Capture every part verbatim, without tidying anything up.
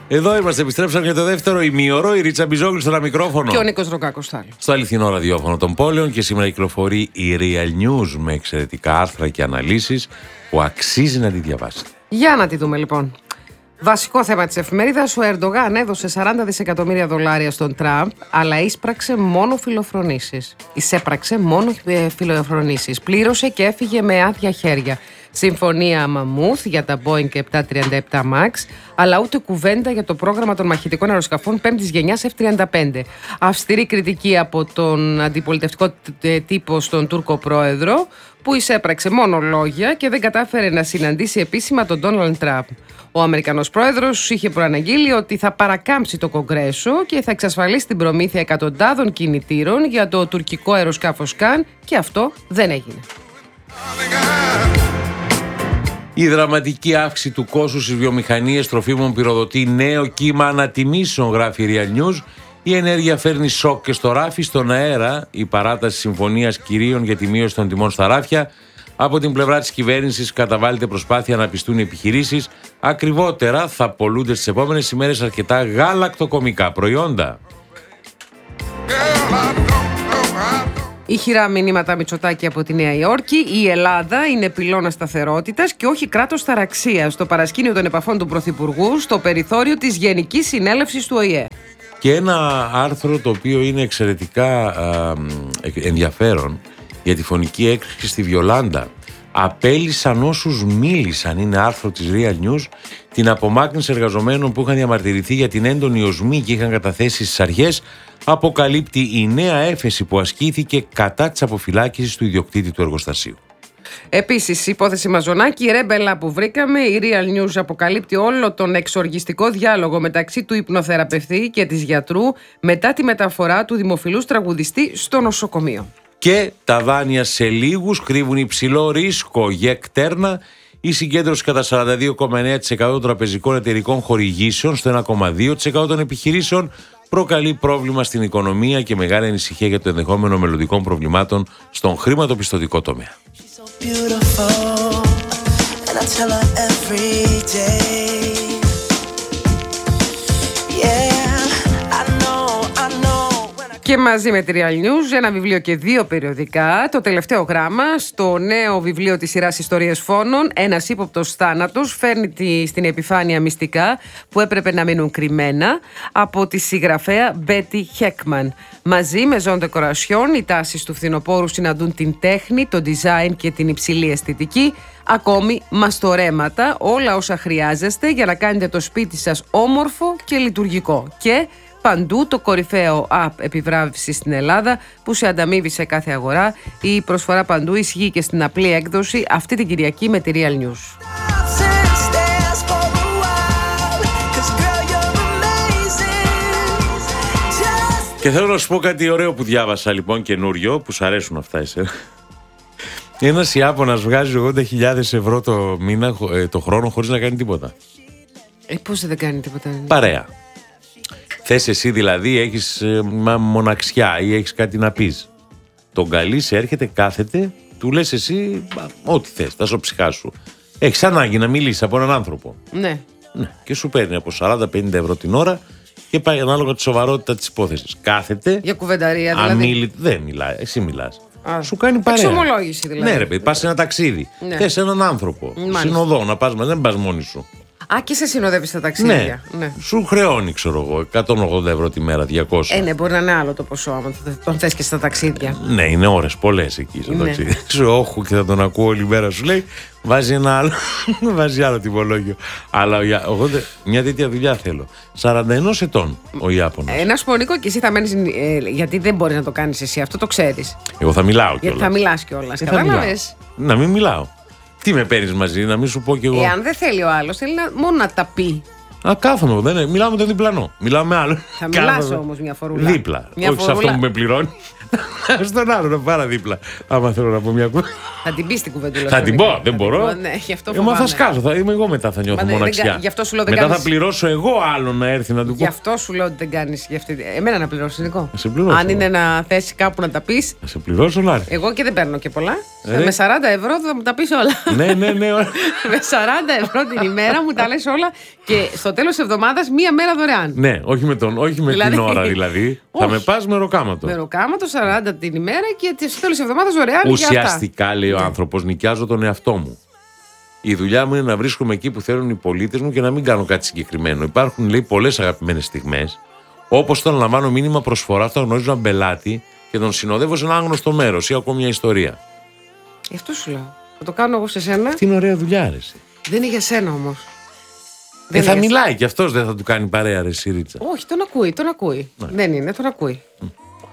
Εδώ είμαστε, επιστρέψαμε για το δεύτερο ημίωρο. Η Ρίτσα Μπιζόγλου στο ένα μικρόφωνο. Και ο Νίκος Ροκάκος θα. Στο αληθινό ραδιόφωνο των πόλεων. Και σήμερα κυκλοφορεί η Real News με εξαιρετικά άρθρα και αναλύσεις που αξίζει να τη διαβάσετε. Για να τη δούμε λοιπόν. Βασικό θέμα της εφημερίδας: ο Ερντογάν έδωσε σαράντα δισεκατομμύρια δολάρια στον Τραμπ, αλλά εισπράξε μόνο φιλοφρονήσεις. Εισέπραξε μόνο φιλοφρονήσεις. Πλήρωσε και έφυγε με άδεια χέρια. Συμφωνία Μαμούθ για τα Boeing επτακόσια τριάντα επτά Max, αλλά ούτε κουβέντα για το πρόγραμμα των μαχητικών αεροσκαφών πέμπτης γενιάς εφ τριάντα πέντε. Αυστηρή κριτική από τον αντιπολιτευτικό τύπο στον Τούρκο πρόεδρο, που εισέπραξε μόνο λόγια και δεν κατάφερε να συναντήσει επίσημα τον Ντόναλντ Τραμπ. Ο Αμερικανός πρόεδρος είχε προαναγγείλει ότι θα παρακάμψει το Κογκρέσο και θα εξασφαλίσει την προμήθεια εκατοντάδων κινητήρων για το τουρκικό αεροσκάφος Καν, και αυτό δεν έγινε. Η δραματική αύξηση του κόστους στις βιομηχανίες τροφίμων πυροδοτεί νέο κύμα ανατιμήσεων, γράφει η Real News. Η ενέργεια φέρνει σοκ και στο ράφι, στον αέρα. Η παράταση συμφωνίας κυρίων για τη μείωση των τιμών στα ράφια. Από την πλευρά της κυβέρνησης καταβάλλεται προσπάθεια να πιστούν οι επιχειρήσεις. Ακριβότερα θα πολλούνται στις επόμενες ημέρες αρκετά γαλακτοκομικά προϊόντα. Ηχηρά μηνύματα Μητσοτάκη από τη Νέα Υόρκη. Η Ελλάδα είναι πυλώνα σταθερότητας και όχι κράτος ταραξίας. Στο παρασκήνιο των επαφών του Πρωθυπουργού, στο περιθώριο της Γενικής Συνέλευσης του Ο Η Ε. Και ένα άρθρο το οποίο είναι εξαιρετικά α, ενδιαφέρον για τη φωνική έκρηξη στη Βιολάντα. Απέλυσαν όσους μίλησαν, είναι άρθρο της Real News, την απομάκρυνση εργαζομένων που είχαν διαμαρτυρηθεί για την έντονη οσμή και είχαν καταθέσει στις αρχές. Αποκαλύπτει η νέα έφεση που ασκήθηκε κατά της αποφυλάκησης του ιδιοκτήτη του εργοστασίου. Επίσης, η υπόθεση Μαζονάκη, η ρέμπελα που βρήκαμε, η Real News αποκαλύπτει όλο τον εξοργιστικό διάλογο μεταξύ του υπνοθεραπευτή και της γιατρού μετά τη μεταφορά του δημοφιλούς τραγουδιστή στο νοσοκομείο. Και τα δάνεια σε λίγους κρύβουν υψηλό ρίσκο για εκτέρνα. Η συγκέντρωση κατά σαράντα δύο κόμμα εννέα τοις εκατό των τραπεζικών εταιρικών χορηγήσεων στο ένα κόμμα δύο τοις εκατό των επιχειρήσεων προκαλεί πρόβλημα στην οικονομία και μεγάλη ανησυχία για το ενδεχόμενο μελλοντικών προβλημάτων στον χρηματοπιστωτικό τομέα. Και μαζί με τη Real News ένα βιβλίο και δύο περιοδικά. Το τελευταίο γράμμα, στο νέο βιβλίο της σειράς Ιστορίες Φόνων, ένας ύποπτος θάνατος φέρνει τη, στην επιφάνεια μυστικά που έπρεπε να μείνουν κρυμμένα, από τη συγγραφέα Μπέτι Χέκμαν. Μαζί με Ζων Ντεκορασιόν, οι τάσεις του φθινοπόρου συναντούν την τέχνη, το design και την υψηλή αισθητική, ακόμη μαστορέματα, όλα όσα χρειάζεστε για να κάνετε το σπίτι σας όμορφο και λειτουργικό. Και παντού το κορυφαίο app επιβράβευση στην Ελλάδα που σε ανταμείβει σε κάθε αγορά. Η προσφορά παντού ισχύει και στην απλή έκδοση αυτή την Κυριακή με τη Real News. Και θέλω να σου πω κάτι ωραίο που διάβασα λοιπόν, καινούριο, που σου αρέσουν αυτά εσένα. Ένας Ιάπωνας βγάζει ογδόντα χιλιάδες ευρώ το μήνα, το χρόνο, χωρίς να κάνει τίποτα. Ε, πώς δεν κάνει τίποτα. Παρέα. Θες εσύ δηλαδή, έχεις ε, μοναξιά ή έχεις κάτι να πεις. Τον καλείς, έρχεται, κάθεται, του λες εσύ ό,τι θες, τα σοψυχά σου. Έχεις ανάγκη να μιλήσεις από έναν άνθρωπο. Ναι. Ναι. Και σου παίρνει από σαράντα με πενήντα ευρώ την ώρα και πάει ανάλογα τη σοβαρότητα της υπόθεσης. Κάθεται. Για κουβενταρία δηλαδή. Αμίλη, δεν μιλάει, εσύ μιλάς. Α, σου κάνει παρέα. Εξομολόγηση δηλαδή. Ναι, ρε παιδί, πας σε ένα ταξίδι. Ναι. Θες έναν άνθρωπο. Μάλιστα. Συνοδό να πας, δεν πας μόνη σου. Α, και σε συνοδεύει στα ταξίδια. Ναι. Ναι. Σου χρεώνει, ξέρω εγώ, εκατόν ογδόντα ευρώ τη μέρα, διακόσια. Ε, ναι, μπορεί να είναι άλλο το ποσό, άμα τον θες και στα ταξίδια. Ναι, είναι ώρες πολλές εκεί στο ναι. ταξίδι. Σου όχου και θα τον ακούω όλη μέρα, σου λέει, βάζει ένα άλλο, βάζει άλλο τιμολόγιο. Αλλά εγώ μια τέτοια δουλειά θέλω. σαράντα ένα ετών ο Ιάπωνας. Ε, να σου πω, Νίκο, και εσύ θα μένεις. Ε, γιατί δεν μπορεί να το κάνεις εσύ, αυτό το ξέρεις. Εγώ θα μιλάω κιόλας. Γιατί θα μιλάς κιόλας. Κατάλαβες. Να μην μιλάω. Τι με παίρνεις μαζί, να μην σου πω κι εγώ. Εάν δεν θέλει ο άλλος, θέλει να, μόνο να τα πει. Α, κάθομαι, δεν είναι. Μιλάω με τον διπλανό. Μιλάω με άλλο. Θα μιλάς όμως μια φορούλα. Δίπλα. Μια Όχι σε αυτό που με πληρώνει. Στον άλλο να πάρα δίπλα. Άμα θέλω να πω μια κουβέντα. Θα την πει την κουβεντούλα. Θα την πω, δεν μπορώ. Ναι, γι' αυτό ε, μα θα σκάσω, θα είμαι εγώ μετά, θα νιώθω Μα, μοναξιά. Δεν, γι' αυτό σου λέω, δεν μετά κάνεις... θα πληρώσω εγώ άλλο να έρθει να του πω. Γι' αυτό σου λέω ότι δεν κάνει. Αυτή... Εμένα να πληρώσει, Νικό. Θα σε πληρώσω. Αν είναι να θέσει κάπου να τα πει. Θα σε πληρώσω, Λάρη. Εγώ και δεν παίρνω και πολλά. Ε, με σαράντα ευρώ θα μου τα πει όλα. Ναι, ναι, ναι. Με σαράντα ευρώ την ημέρα μου τα λε όλα και στο τέλο τη εβδομάδα μία μέρα δωρεάν. Ναι, όχι με, τον, όχι με δηλαδή... την ώρα δηλαδή. Θα με πα με ροκάματο. Με ροκάματο σαράντα την ημέρα και στο τέλο τη εβδομάδα δωρεάν. Ουσιαστικά, λέει ο άνθρωπο, νοικιάζω τον εαυτό μου. Η δουλειά μου είναι να βρίσκομαι εκεί που θέλουν οι πολίτες μου και να μην κάνω κάτι συγκεκριμένο. Υπάρχουν, λέει, πολλές αγαπημένες στιγμές, όπως όταν λαμβάνω μήνυμα προσφορά, όταν γνωρίζω έναν πελάτη και τον συνοδεύω σε ένα άγνωστο μέρος ή ακόμη μια ιστορία. Γι' αυτό σου λέω. Θα το κάνω εγώ σε σένα. Τι είναι ωραία δουλειά, αρέσει. Δεν είναι για σένα όμως. Δεν θα μιλάει κι αυτός, δεν θα του κάνει παρέα, ρε Σιρίτσα. Όχι, τον ακούει, τον ακούει. Ναι. Δεν είναι, τον ακούει. Mm.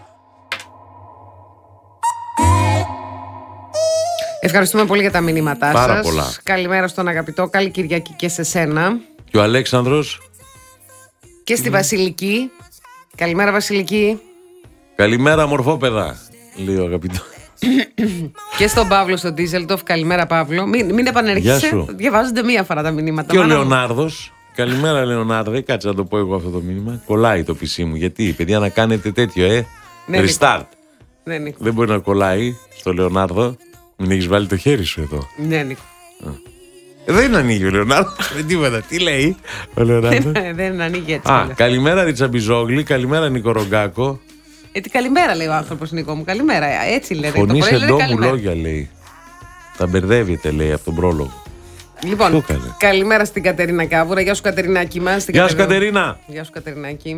Ευχαριστούμε πολύ για τα μηνύματά σας. Πάρα πολλά. Καλημέρα στον αγαπητό, καλή Κυριακή και σε σένα. Και ο Αλέξανδρος. Και στη mm. Βασιλική. Καλημέρα, Βασιλική. Καλημέρα, μορφόπεδα, λέει ο αγαπητό. Και στον Παύλο στο Ντίζελτοφ. Καλημέρα, Παύλο. Μην, μην επανέρχεσαι. Διαβάζονται μία φορά τα μηνύματα. Και ο Λεωνάρδος. Καλημέρα, Λεωνάρδε. Κάτσε να το πω εγώ αυτό το μήνυμα. Κολλάει το πι σι μου. Γιατί, παιδιά, να κάνετε τέτοιο, ε. Ναι, Restart. Ναι, Νίκο. Δεν μπορεί να κολλάει στο Λεωνάρδο. Μην έχεις βάλει το χέρι σου εδώ. Ναι, Νίκο. Δεν ανοίγει ο Λεωνάρδο. Με τίποτα. Τι λέει ο Λεωνάρδο. Δεν ανοίγει έτσι. Α, καλημέρα, Ριτσαμπιζόγλη. Καλημέρα, Νίκο Ρογκάκο. Ε, τι καλημέρα, λέει ο άνθρωπος, Νίκο μου. Καλημέρα. Έτσι λέει. Φωνής εντόμου λόγια, λέει. Τα μπερδεύεται, λέει, από τον πρόλογο. Λοιπόν, καλημέρα στην Κατερίνα Κάβουρα. Γεια σου, Κατερινάκη μας. Γεια σου, Κατερίνα. Γεια σου, Κατερινάκη.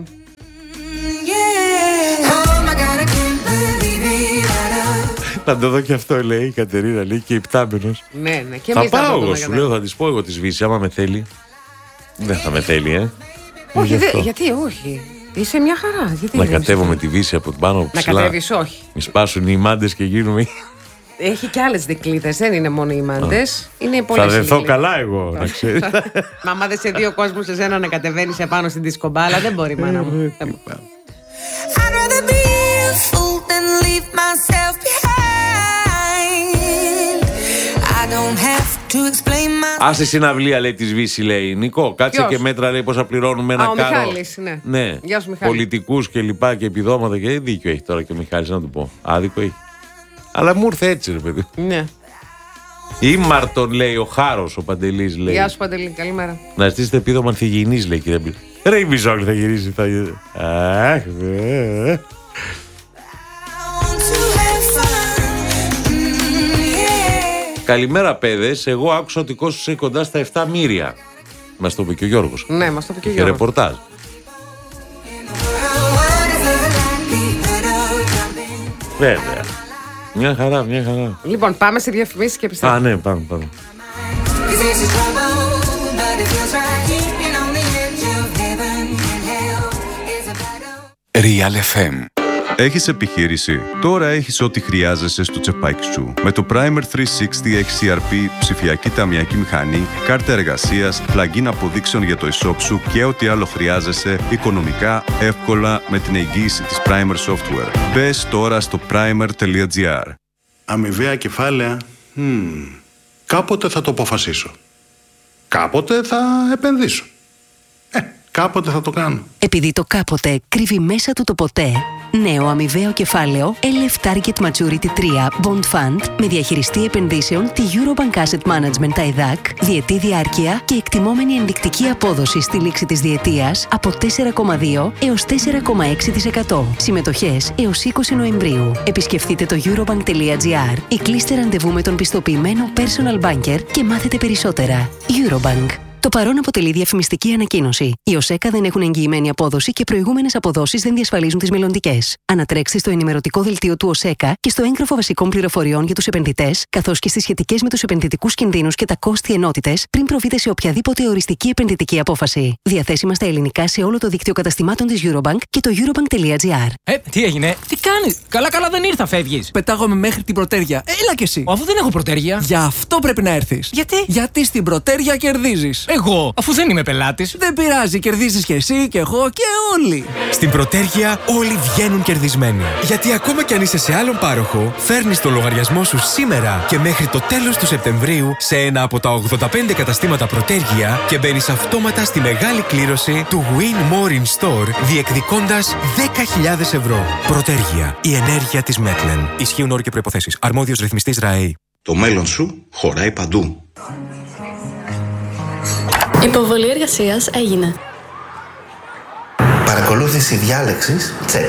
Θα το δω και αυτό, λέει η Κατερίνα, λέει, και υπτάμενος. Ναι, ναι. Και θα πάω εγώ, σου λέω, θα της πω εγώ τη Σβήση, άμα με θέλει. Δεν θα με θέλει, ε. Όχι, δε, γιατί όχι. Είσαι μια χαρά. Γιατί να κατέβω με τη Βύση από πάνω από ψηλά. Να κατέβεις, όχι. Μη σπάσουν οι μάντες και γίνουμε. Έχει και άλλες δικλείδες, δεν είναι μόνο οι μάντες. Είναι πολλές. Θα δεθώ καλά εγώ, να ξέρεις. Μα άμα δεν σε δύο κόσμους σε σένα να κατεβαίνεις επάνω στην δισκομπάλα, δεν μπορεί, μάνα μου. Άσε συναυλία, λέει, της Βύση, λέει. Νικό, κάτσε Ποιος? Και μέτρα, λέει, πόσα πληρώνουμε ένα κάρο. Ο Μιχάλης, ναι. Ναι. Γεια σου, Μιχάλη. Πολιτικούς και λοιπά και επιδόματα και δίκιο έχει τώρα και ο Μιχάλης, να του πω. Άδικο έχει. Αλλά μου ήρθε έτσι, ρε παιδί. Ναι. Ήμαρτον, λέει, ο Χάρος, ο Παντελής, λέει. Γεια σου, Παντελή, καλημέρα. Να ζητήσετε επίδομα ανθυγιεινής, λέει, κύριε Μπλή. Ρε, η Μπιζόγλη θα γυρίσει. Θα... Αχ, ε. Καλημέρα, παιδες. Εγώ άκουσα ότι κόστησε κοντά στα επτά μοίρια. Μας το είπε και ο Γιώργος. Ναι, μας το είπε και ο και Γιώργος. Ρεπορτάζ. Βέβαια. Μια χαρά, μια χαρά. Λοιπόν, πάμε σε διαφημίσεις και επιστρέφουμε. Α, ναι, πάμε, πάμε. Real εφ εμ. Έχεις επιχείρηση? Τώρα έχεις ό,τι χρειάζεσαι στο τσεπάκι σου. Με το Primer τριακόσια εξήντα εξ σι αρ πι, ψηφιακή ταμιακή μηχανή, κάρτα εργασίας, plugin αποδείξεων για το e-shop σου και ό,τι άλλο χρειάζεσαι οικονομικά, εύκολα με την εγγύηση της Primer Software. Μπες τώρα στο primer τελεία gr. Αμοιβαία κεφάλαια. Hmm. Κάποτε θα το αποφασίσω. Κάποτε θα επενδύσω. Ε, κάποτε θα το κάνω. Επειδή το κάποτε κρύβει μέσα του το ποτέ, νέο αμοιβαίο κεφάλαιο ελ εφ Target Maturity τρία Bond Fund με διαχειριστή επενδύσεων τη Eurobank Asset Management άι ντι έι σι, διετή διάρκεια και εκτιμόμενη ενδεικτική απόδοση στη λήξη της διετίας από τέσσερα κόμμα δύο έως τέσσερα κόμμα έξι τοις εκατό. Συμμετοχές έως είκοσι Νοεμβρίου. Επισκεφτείτε το eurobank τελεία gr ή κλείστε ραντεβού με τον πιστοποιημένο personal banker και μάθετε περισσότερα. Eurobank. Το παρόν αποτελεί διαφημιστική ανακοίνωση. Οι ΟΣΕΚΑ δεν έχουν εγγυημένη απόδοση και προηγούμενες αποδόσεις δεν διασφαλίζουν τις μελλοντικές. Ανατρέξτε στο ενημερωτικό δελτίο του ΟΣΕΚΑ και στο έγγραφο βασικών πληροφοριών για τους επενδυτές, καθώς και στις σχετικές με τους επενδυτικούς κινδύνους και τα κόστη ενότητες, πριν προβείτε σε οποιαδήποτε οριστική επενδυτική απόφαση. Διαθέσιμα στα ελληνικά σε όλο το δίκτυο καταστημάτων της Eurobank και το eurobank τελεία gr. Ε, τι έγινε, τι κάνεις? Καλά, καλά δεν ήρθα, φεύγεις. Πετάγομαι μέχρι την Πρωτέρια. Έλα κι εσύ. Αφού δεν έχω Πρωτέρια. Γι' αυτό πρέπει να έρθεις. Γιατί? Γιατί στην Πρωτέρια κερδίζεις. Εγώ, αφού δεν είμαι πελάτης. Δεν πειράζει, κερδίζεις και εσύ και εγώ και όλοι. Στην Πρωτέργεια όλοι βγαίνουν κερδισμένοι. Γιατί ακόμα κι αν είσαι σε άλλον πάροχο, φέρνεις το λογαριασμό σου σήμερα και μέχρι το τέλος του Σεπτεμβρίου σε ένα από τα ογδόντα πέντε καταστήματα Πρωτέργεια και μπαίνεις αυτόματα στη μεγάλη κλήρωση του Win More in Store, διεκδικώντας δέκα χιλιάδες ευρώ. Πρωτέργεια. Η ενέργεια της Μέτλεν. Ισχύουν όροι και προϋποθέσεις. Αρμόδιος ρυθμιστής ΡΑΕΗ. Το μέλλον σου χωράει παντού. Υποβολή εργασίας έγινε. Παρακολούθηση διάλεξης, τσεκ.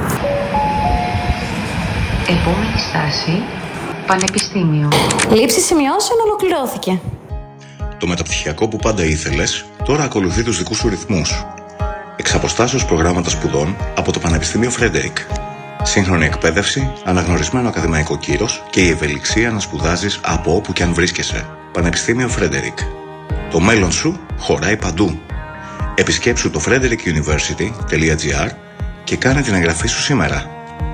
Επόμενη στάση, πανεπιστήμιο. Λήψη σημειώσεων ολοκληρώθηκε. Το μεταπτυχιακό που πάντα ήθελες, τώρα ακολουθεί τους δικούς σου ρυθμούς. Εξ αποστάσεως προγράμματα σπουδών από το Πανεπιστήμιο Φρέντερικ. Σύγχρονη εκπαίδευση, αναγνωρισμένο ακαδημαϊκό κύρος και η ευελιξία να σπουδάζεις από όπου και αν βρίσκεσαι. Πανεπιστήμιο Φρέντερικ. Το μέλλον σου χωράει παντού. Επισκέψου το frederick university dot g r και κάνε την εγγραφή σου σήμερα.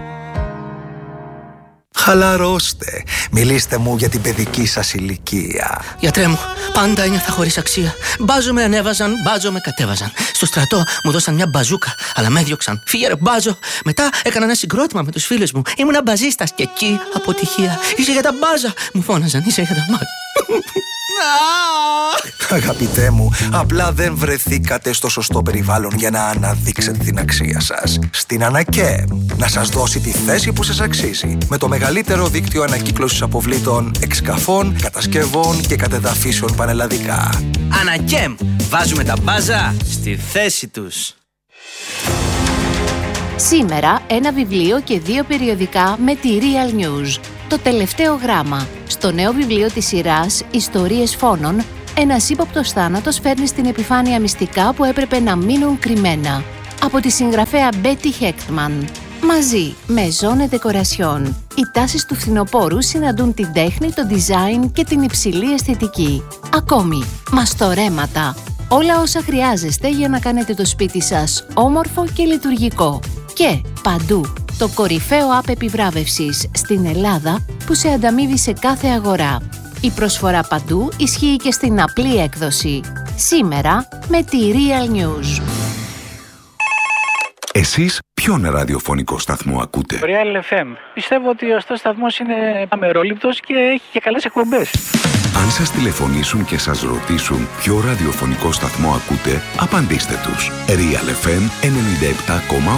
Χαλαρώστε. Μιλήστε μου για την παιδική σας ηλικία. Γιατρέ μου, πάντα ένιωθα χωρίς αξία. Μπάζο με ανέβαζαν, μπάζο με κατέβαζαν. Στο στρατό μου δώσαν μια μπαζούκα, αλλά με έδιωξαν. Φύγε ρε μπάζο. Μετά έκανα ένα συγκρότημα με τους φίλους μου. Ήμουνα μπαζίστας και εκεί αποτυχία. Είσαι για τα μπάζα. Μου φώναζαν, είσαι για τα μάτια. Αγαπητέ μου, απλά δεν βρεθήκατε στο σωστό περιβάλλον για να αναδείξετε την αξία σας. Στην ΑΝΑΚΕΜ, να σας δώσει τη θέση που σας αξίζει. Με το μεγαλύτερο δίκτυο ανακύκλωσης αποβλήτων, εξκαφών, κατασκευών και κατεδαφίσεων πανελλαδικά. ΑΝΑΚΕΜ, βάζουμε τα μπάζα στη θέση τους. Σήμερα ένα βιβλίο και δύο περιοδικά με τη Real News. Το τελευταίο γράμμα. Στο νέο βιβλίο της σειράς «Ιστορίες φόνων», ένας ύποπτος θάνατος φέρνει στην επιφάνεια μυστικά που έπρεπε να μείνουν κρυμμένα. Από τη συγγραφέα Betty Hechtman. Μαζί με Zone Decoration. Οι τάσεις του φθινοπόρου συναντούν την τέχνη, το design και την υψηλή αισθητική. Ακόμη, μαστορέματα. Όλα όσα χρειάζεστε για να κάνετε το σπίτι σας όμορφο και λειτουργικό. Και παντού. Το κορυφαίο app επιβράβευσης στην Ελλάδα που σε ανταμείβει σε κάθε αγορά. Η προσφορά παντού ισχύει και στην απλή έκδοση. Σήμερα με τη Real News. Εσείς ποιον ραδιοφωνικό σταθμό ακούτε? Real εφ εμ. Πιστεύω ότι ο αυτός σταθμός είναι αμερόληπτος και έχει και καλές εκπομπές. Αν σας τηλεφωνήσουν και σας ρωτήσουν ποιο ραδιοφωνικό σταθμό ακούτε, απαντήστε τους. Real εφ εμ ενενήντα επτά κόμμα